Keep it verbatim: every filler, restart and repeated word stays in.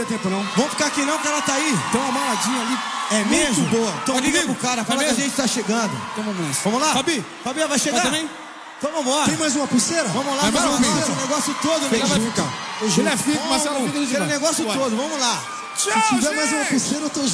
perder tempo, não. Vamos ficar aqui não, que ela tá aí. Tem uma maladinha ali. É mesmo? Muito boa. Então Tá liga comigo? pro cara, fala É que a mesmo? gente tá chegando. Então vamos nessa. Vamos lá? Fabi, Fabi, vai chegar? vai também? Então vambora. Tem mais uma pulseira? Vamos lá, Vai mais vamos uma lá. pulseira? O negócio todo, né? Ela vai ficar. Ele é fica, Marcelo fica de Aquele demais. negócio Ué. todo, vamos lá. Se tiver mais uma pulseira, eu tô junto.